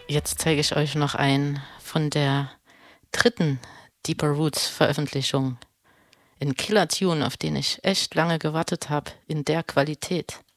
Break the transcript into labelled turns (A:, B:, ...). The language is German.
A: Jetzt zeige ich euch noch einen von der dritten Deeper Roots Veröffentlichung. 'N Killer-Tune, auf den ich echt lange gewartet habe in der Qualität.